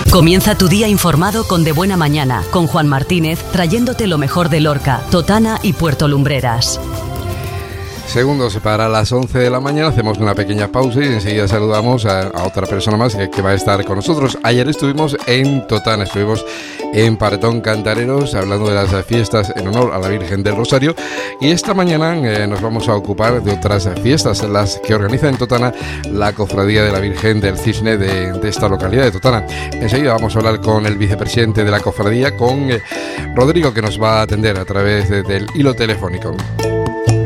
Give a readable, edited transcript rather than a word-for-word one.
Comienza tu día informado con De Buena Mañana, con Juan Martínez, trayéndote lo mejor de Lorca, Totana y Puerto Lumbreras. Segundos para las 11 de la mañana, hacemos una pequeña pausa y enseguida saludamos a otra persona más que va a estar con nosotros. Ayer estuvimos en Totana, estuvimos en Paretón Cantareros hablando de las fiestas en honor a la Virgen del Rosario, y esta mañana nos vamos a ocupar de otras fiestas, las que organiza en Totana la Cofradía de la Virgen del Cisne de esta localidad de Totana. Enseguida vamos a hablar con el vicepresidente de la cofradía, con Rodrigo, que nos va a atender a través del hilo telefónico.